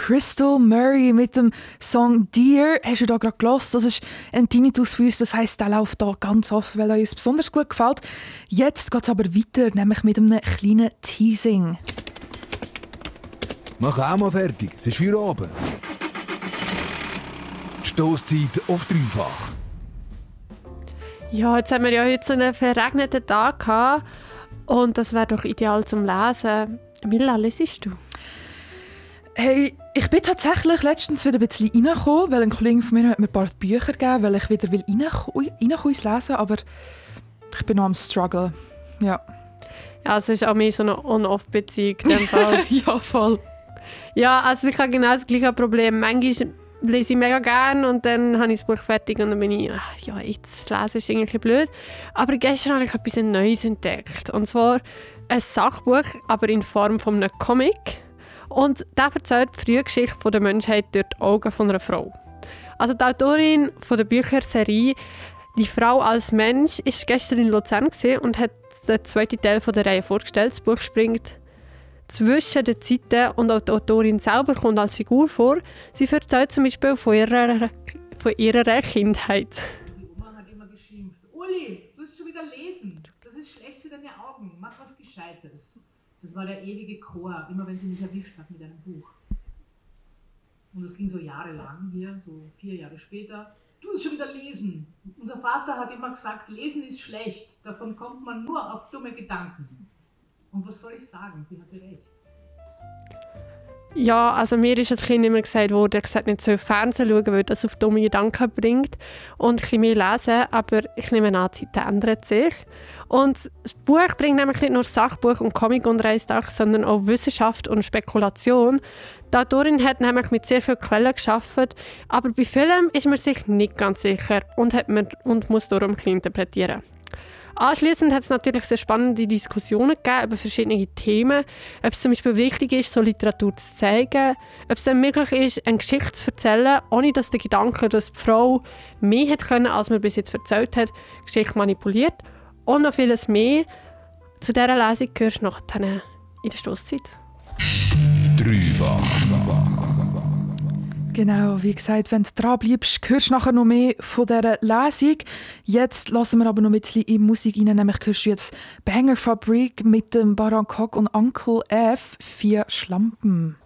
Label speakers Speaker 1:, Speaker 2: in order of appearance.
Speaker 1: Crystal Murray mit dem Song «Dear». Hast du da gerade gehört? Das ist ein Tinnitus für uns, das heisst, der läuft da ganz oft, weil er uns besonders gut gefällt. Jetzt geht es aber weiter, nämlich mit einem kleinen Teasing.
Speaker 2: Mach auch mal fertig, es ist für oben. Die Stosszeit auf dreifach.
Speaker 3: Ja, jetzt haben wir ja heute so einen verregneten Tag gehabt und das wäre doch ideal zum Lesen. Milla, lesest du?
Speaker 1: Hey, ich bin tatsächlich letztens wieder ein bisschen reingekommen, weil ein Kollege von mir hat mir ein paar Bücher gegeben, weil ich wieder reinkommen ins Lesen, aber ich bin noch am Struggle. Ja.
Speaker 3: Ja, es ist auch mehr so eine On-Off-Beziehung in dem Fall.
Speaker 1: Ja, voll.
Speaker 3: Ja, also ich habe genau das gleiche Problem. Manchmal lese ich mega gerne und dann habe ich das Buch fertig und dann bin ich, ja, jetzt lesen ist irgendwie blöd. Aber gestern habe ich etwas Neues entdeckt. Und zwar ein Sachbuch, aber in Form von einem Comic. Und der erzählt die Frühgeschichte der Menschheit durch die Augen von einer Frau. Also die Autorin von der Bücherserie «Die Frau als Mensch» war gestern in Luzern und hat den zweiten Teil der Reihe vorgestellt. Das Buch springt zwischen den Zeiten und auch die Autorin selber kommt als Figur vor. Sie erzählt zum Beispiel von ihrer Kindheit.
Speaker 4: Die Oma hat immer geschimpft. Uli, du musst schon wieder lesen. Das ist schlecht für deine Augen. Mach was Gescheites. Das war der ewige Chor, immer wenn sie mich erwischt hat mit einem Buch. Und das ging so jahrelang hier, so 4 Jahre später. Du musst schon wieder lesen. Unser Vater hat immer gesagt, lesen ist schlecht. Davon kommt man nur auf dumme Gedanken. Und was soll ich sagen? Sie hatte recht.
Speaker 3: Ja, also mir ist als Kind immer gesagt worden, ich sollte nicht so Fernsehen schauen, weil das auf dumme Gedanken bringt und ein bisschen mehr lesen, aber ich nehme an, die Zeit ändert sich. Und das Buch bringt nämlich nicht nur Sachbuch und Comic unter einen Dach, sondern auch Wissenschaft und Spekulation. Die Autorin hat nämlich mit sehr vielen Quellen gearbeitet, aber bei Filmen ist man sich nicht ganz sicher und muss darum ein bisschen interpretieren. Anschliessend hat es natürlich sehr spannende Diskussionen gegeben über verschiedene Themen, ob es zum Beispiel wichtig ist, so Literatur zu zeigen, ob es dann möglich ist, eine Geschichte zu erzählen, ohne dass der Gedanke, dass die Frau mehr hätte können, als man bis jetzt erzählt hat, Geschichte manipuliert und noch vieles mehr. Zu dieser Lesung gehörst du nachher in der Stosszeit.
Speaker 2: Dreifach.
Speaker 1: Genau, wie gesagt, wenn du dran bleibst, hörst du nachher noch mehr von dieser Lesung. Jetzt lassen wir aber noch ein bisschen in Musik rein, nämlich hörst du jetzt Banger Fabrik mit dem Baran Kok und Uncle F, 4 Schlampen.